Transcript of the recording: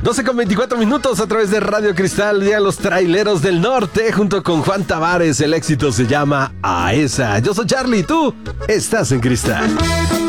12:24 a través de Radio Cristal, día Los Traileros del Norte, junto con Juan Tavares. El éxito se llama A Esa. Yo soy Charlie, tú estás en Cristal.